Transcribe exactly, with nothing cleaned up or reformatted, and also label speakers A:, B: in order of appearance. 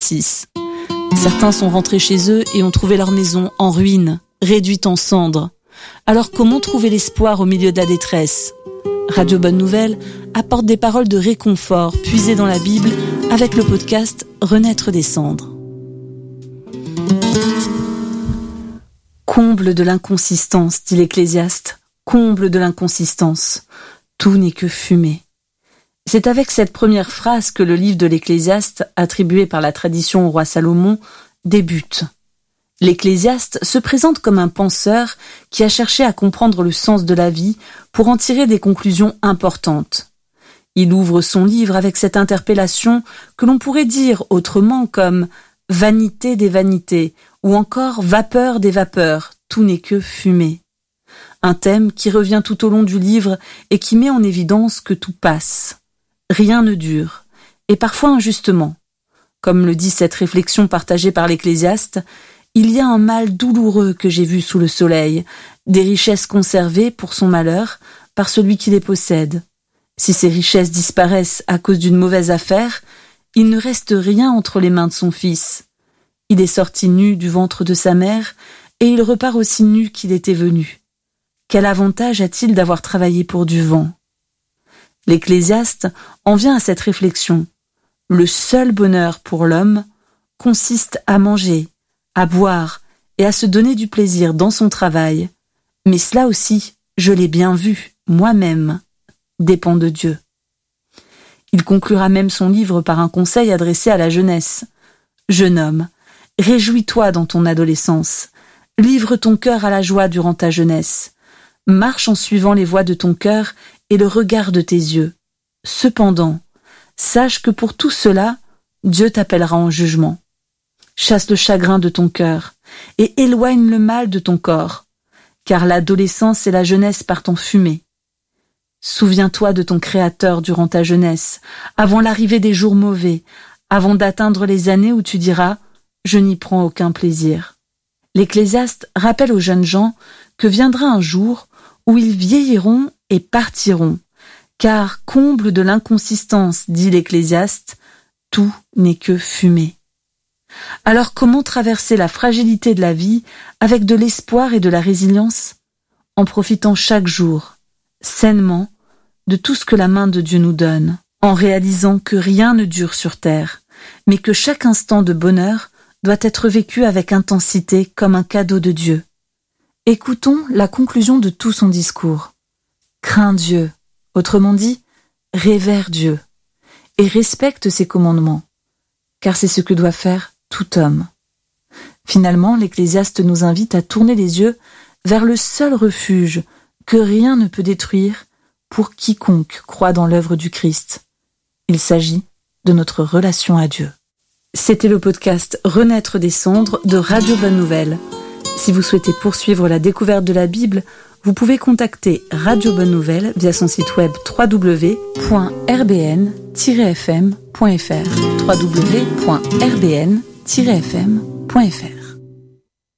A: trente-six. Certains sont rentrés chez eux et ont trouvé leur maison en ruine, réduite en cendres. Alors comment trouver l'espoir au milieu de la détresse ? Radio Bonne Nouvelle apporte des paroles de réconfort puisées dans la Bible avec le podcast Renaître des cendres. Comble de l'inconsistance, dit l'Ecclésiaste, comble de l'inconsistance. Tout n'est que fumée. C'est avec cette première phrase que le livre de l'Ecclésiaste, attribué par la tradition au roi Salomon, débute. L'Ecclésiaste se présente comme un penseur qui a cherché à comprendre le sens de la vie pour en tirer des conclusions importantes. Il ouvre son livre avec cette interpellation que l'on pourrait dire autrement comme « vanité des vanités » ou encore « vapeur des vapeurs, tout n'est que fumée ». Un thème qui revient tout au long du livre et qui met en évidence que tout passe. Rien ne dure, et parfois injustement. Comme le dit cette réflexion partagée par l'Ecclésiaste, il y a un mal douloureux que j'ai vu sous le soleil, des richesses conservées pour son malheur par celui qui les possède. Si ces richesses disparaissent à cause d'une mauvaise affaire, il ne reste rien entre les mains de son fils. Il est sorti nu du ventre de sa mère, et il repart aussi nu qu'il était venu. Quel avantage a-t-il d'avoir travaillé pour du vent ? L'Ecclésiaste en vient à cette réflexion. Le seul bonheur pour l'homme consiste à manger, à boire et à se donner du plaisir dans son travail. Mais cela aussi, je l'ai bien vu, moi-même, dépend de Dieu. Il conclura même son livre par un conseil adressé à la jeunesse. Jeune homme, réjouis-toi dans ton adolescence. Livre ton cœur à la joie durant ta jeunesse. Marche en suivant les voies de ton cœur et le regard de tes yeux. Cependant, sache que pour tout cela, Dieu t'appellera en jugement. Chasse le chagrin de ton cœur et éloigne le mal de ton corps, car l'adolescence et la jeunesse partent en fumée. Souviens-toi de ton Créateur durant ta jeunesse, avant l'arrivée des jours mauvais, avant d'atteindre les années où tu diras « je n'y prends aucun plaisir ». L'Ecclésiaste rappelle aux jeunes gens que viendra un jour où ils vieilliront et partiront, car comble de l'inconsistance, dit l'Ecclésiaste, tout n'est que fumée. Alors comment traverser la fragilité de la vie avec de l'espoir et de la résilience ? En profitant chaque jour, sainement, de tout ce que la main de Dieu nous donne, en réalisant que rien ne dure sur terre, mais que chaque instant de bonheur doit être vécu avec intensité comme un cadeau de Dieu. Écoutons la conclusion de tout son discours. Crains Dieu, autrement dit, révère Dieu, et respecte ses commandements, car c'est ce que doit faire tout homme. Finalement, l'Ecclésiaste nous invite à tourner les yeux vers le seul refuge que rien ne peut détruire pour quiconque croit dans l'œuvre du Christ. Il s'agit de notre relation à Dieu. C'était le podcast Renaître des cendres de Radio Bonne Nouvelle. Si vous souhaitez poursuivre la découverte de la Bible, vous pouvez contacter Radio Bonne Nouvelle via son site web w w w point r b n tiret f m point f r w w w point r b n tiret f m point f r.